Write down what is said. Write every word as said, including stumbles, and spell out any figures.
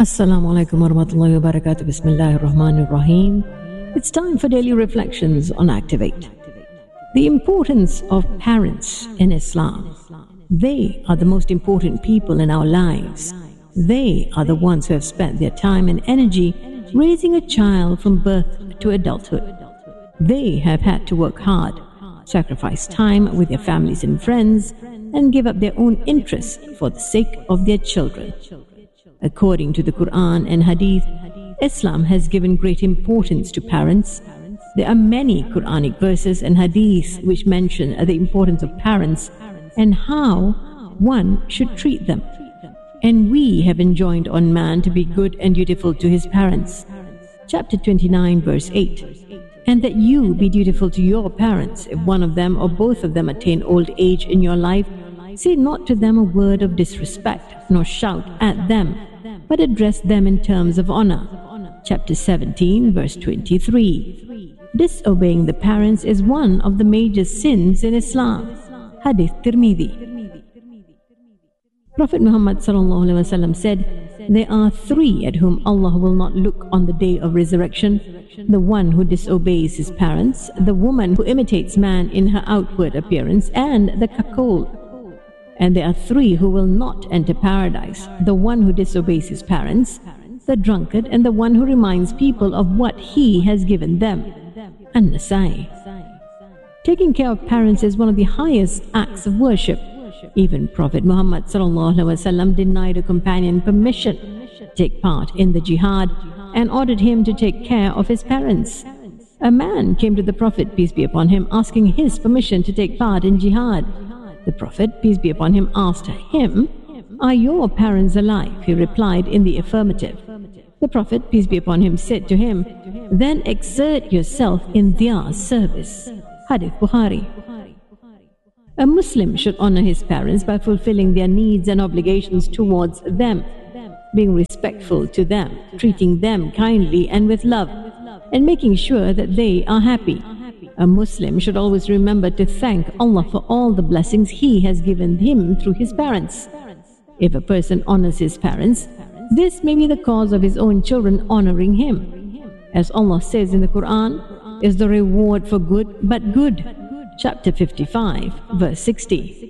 Assalamu alaikum warahmatullahi wabarakatuh. Bismillahir Rahmanir Rahim. It's time for daily reflections on Activate. The importance of parents in Islam. They are the most important people in our lives. They are the ones who have spent their time and energy raising a child from birth to adulthood. They have had to work hard, sacrifice time with their families and friends, and give up their own interests for the sake of their children. According to the Quran and Hadith, Islam has given great importance to parents. There are many Quranic verses and Hadiths which mention the importance of parents and how one should treat them. And we have enjoined on man to be good and dutiful to his parents. Chapter twenty-nine, verse eight. And that you be dutiful to your parents. If one of them or both of them attain old age in your life, say not to them a word of disrespect, nor shout at them, but address them in terms of honor. Chapter seventeen, verse twenty-three. Disobeying the parents is one of the major sins in Islam. Hadith Tirmidhi. Prophet Muhammad sallallahu alaihi wasallam said, "There are three at whom Allah will not look on the day of resurrection: the one who disobeys his parents, the woman who imitates man in her outward appearance, and the cuckold. And there are three who will not enter paradise: the one who disobeys his parents, the drunkard, and the one who reminds people of what he has given them." An-Nasai. Taking care of parents is one of the highest acts of worship. Even Prophet Muhammad sallallahu alaihi wasallam denied a companion permission to take part in the jihad and ordered him to take care of his parents. A man came to the Prophet, peace be upon him, asking his permission to take part in jihad. The Prophet, peace be upon him, asked him, "Are your parents alive?" He replied in the affirmative. The Prophet, peace be upon him, said to him, "Then exert yourself in their service." Hadith Bukhari. A Muslim should honor his parents by fulfilling their needs and obligations towards them, being respectful to them, treating them kindly and with love, and making sure that they are happy. A Muslim should always remember to thank Allah for all the blessings He has given him through his parents. If a person honors his parents, this may be the cause of his own children honoring him. As Allah says in the Quran, "Is the reward for good but good?" Chapter fifty-five, verse sixty.